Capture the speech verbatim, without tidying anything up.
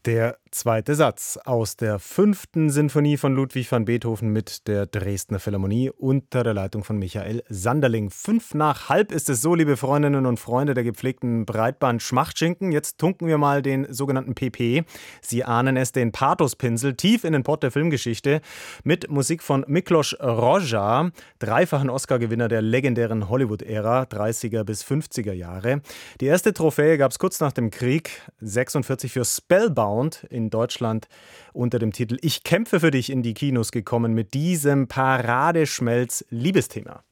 Der zweite Satz aus der fünften Sinfonie von Ludwig van Beethoven mit der Dresdner Philharmonie unter der Leitung von Michael Sanderling. Fünf nach halb ist es so, liebe Freundinnen und Freunde der gepflegten Breitband-Schmachtschinken. Jetzt tunken wir mal den sogenannten P P. Sie ahnen es, den Pathospinsel tief in den Pott der Filmgeschichte mit Musik von Miklos Rozsa, dreifachen Oscar-Gewinner der legendären Hollywood-Ära, dreißiger bis fünfziger Jahre. Die erste Trophäe gab es kurz nach dem Krieg, sechsundvierzig für Spellbound, in Deutschland unter dem Titel Ich kämpfe für dich in die Kinos gekommen mit diesem Paradeschmelz-Liebesthema.